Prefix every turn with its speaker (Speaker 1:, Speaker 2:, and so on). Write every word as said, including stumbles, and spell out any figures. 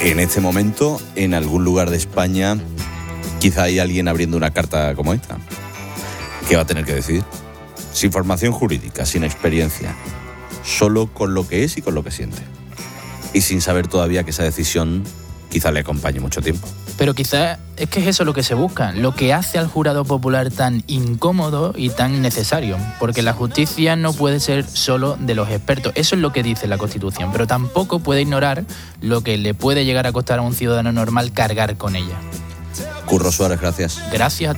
Speaker 1: En este momento, en algún lugar de España, quizá hay alguien abriendo una carta como esta. ¿Qué va a tener que decidir? Sin formación jurídica, sin experiencia, solo con lo que es y con lo que siente. Y sin saber todavía que esa decisión quizá le acompañe mucho tiempo.
Speaker 2: Pero quizás es que es eso lo que se busca, lo que hace al jurado popular tan incómodo y tan necesario, porque la justicia no puede ser solo de los expertos, eso es lo que dice la Constitución, pero tampoco puede ignorar lo que le puede llegar a costar a un ciudadano normal cargar con ella.
Speaker 1: Curro Suárez, gracias.
Speaker 2: Gracias a